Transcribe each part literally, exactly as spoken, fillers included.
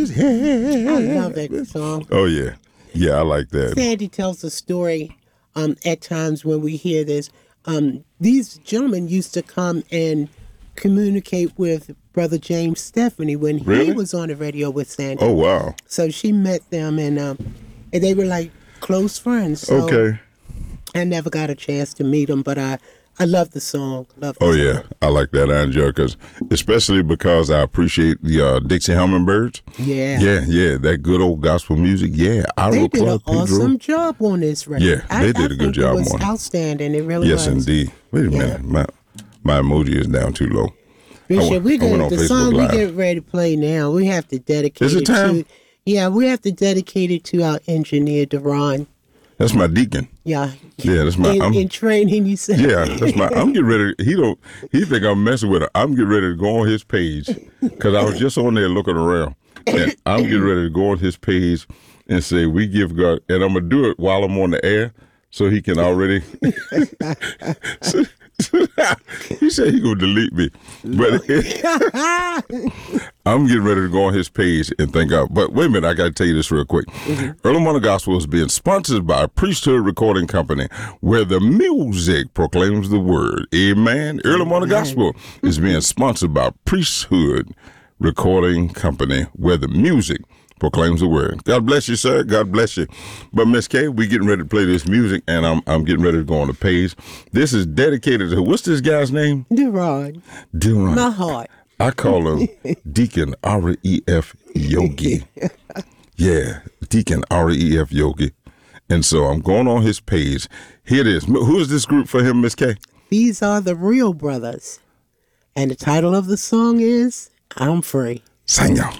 his head. I love that song. Oh, yeah. Yeah, I like that. Sandy tells a story um, at times when we hear this. Um, these gentlemen used to come and communicate with Brother James Stephanie when Really? he was on the radio with Sandy. Oh, wow. So she met them, and, um, and they were like close friends. So Okay. I never got a chance to meet them, but I, I love the song. Love the Oh, song. yeah. I like that. I enjoy it, cause, especially because I appreciate the uh, Dixie Hummingbirds. Yeah. Yeah, yeah. That good old gospel music. Yeah. Iowa They did an Club, Pedro. awesome job on this record. Yeah, they I, did I a good think job It was on it. outstanding. It really Yes, was. indeed. Wait a Yeah. minute. My, my emoji is down too low. Bishop, went- we I went get on the Facebook song we Live. get ready to play now. We have to dedicate Is it it time? to. Yeah, we have to dedicate it to our engineer, Deron. That's my deacon. Yeah. Yeah, that's my. In, I'm, in training, you said. yeah, that's my. I'm getting ready. He don't. He think I'm messing with it. I'm getting ready to go on his page because I was just on there looking around, and I'm getting ready to go on his page and say we give God, and I'm gonna do it while I'm on the air, so he can already. He said he gonna delete me, but I'm getting ready to go on his page and thank God. But wait a minute, I got to tell you this real quick. Mm-hmm. Early Morning Gospel is being sponsored by a Priesthood Recording Company, where the music proclaims the word. Amen. Early Morning Gospel is being sponsored by Priesthood Recording Company, where the music proclaims the word. God bless you, sir. God bless you. But Miss Kay, we getting ready to play this music, and I'm I'm getting ready to go on the page. This is dedicated to, what's this guy's name? Deron. Deron. My heart. I call him Deacon R E F Yogi. Yeah, Deacon R E F Yogi. And so I'm going on his page. Here it is. Who is this group for him, Miss Kay? These are the Real Brothers. And the title of the song is I'm Free. Sing y'all.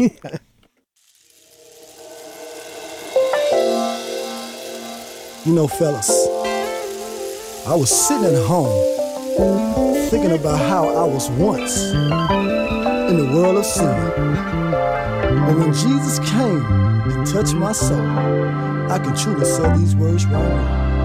You know, fellas, I was sitting at home thinking about how I was once in the world of sin. And when Jesus came and touched my soul, I can truly say these words right now.